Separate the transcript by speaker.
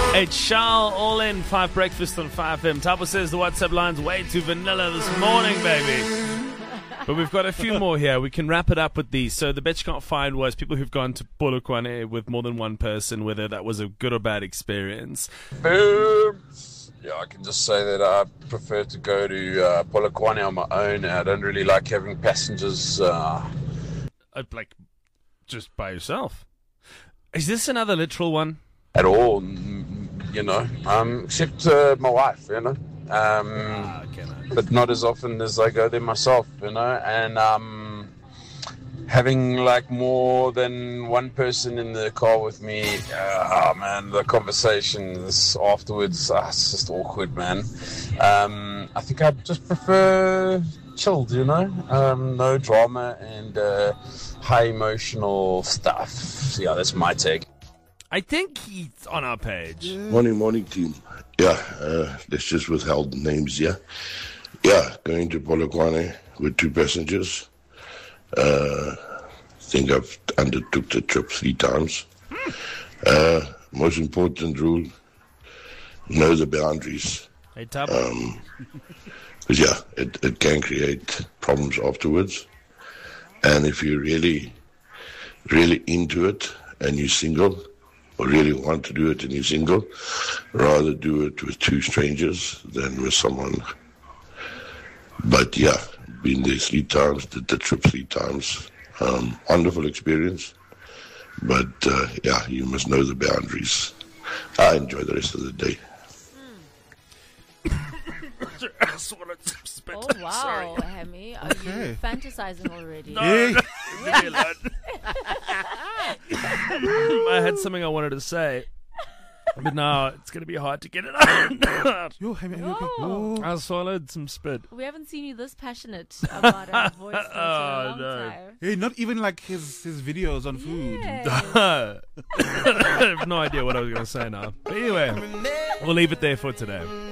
Speaker 1: It's Charles, all in 5 breakfast on 5FM. Tabo says the WhatsApp line's way too vanilla this morning, baby. But we've got a few more here. We can wrap it up with these. So the bet you can't find was people who've gone to Polokwane with more than one person, whether that was a good or bad experience.
Speaker 2: Boom. Yeah, I can just say that I prefer to go to Polokwane on my own. I don't really like having passengers.
Speaker 1: Like, just by yourself. Is this another literal one?
Speaker 2: At all, except my wife,
Speaker 1: Okay, no.
Speaker 2: but not as often as I go there myself, and having like more than one person in the car with me, the conversations afterwards, it's just awkward, man. I think I just prefer chilled, no drama and high emotional stuff. So, yeah, that's my take.
Speaker 1: I think he's on our page.
Speaker 3: Morning, team. Yeah, let's just withhold names, yeah? Yeah, going to Polokwane with 2 passengers. Think I've undertook the trip 3 times. Most important rule, know the boundaries.
Speaker 1: Hey, Tabo.
Speaker 3: Because, yeah, it can create problems afterwards. And if you're really, really into it and you're single, or really want to do it and you're single, rather do it with 2 strangers than with someone. But yeah, been there 3 times, did the trip 3 times. Wonderful experience. But yeah, you must know the boundaries. I enjoy the rest of the day.
Speaker 4: Oh, wow, Hammy. Are you fantasizing already?
Speaker 1: No, really not. I had something I wanted to say, but now it's going to be hard to get it out.
Speaker 5: Yo, Hammy,
Speaker 4: Oh.
Speaker 1: I swallowed some spit.
Speaker 4: We haven't seen you this passionate about our voice notes in a long
Speaker 1: no.
Speaker 4: time.
Speaker 5: Hey, not even like his videos on food.
Speaker 4: Yes.
Speaker 1: I have no idea what I was going to say now. But anyway, we'll leave it there for today.